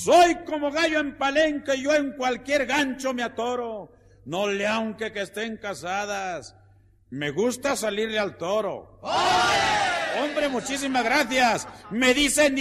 Soy como gallo en palenque y yo en cualquier gancho me atoro. No le aunque que estén casadas, me gusta salirle al toro. ¡Hombre, muchísimas gracias! Me dicen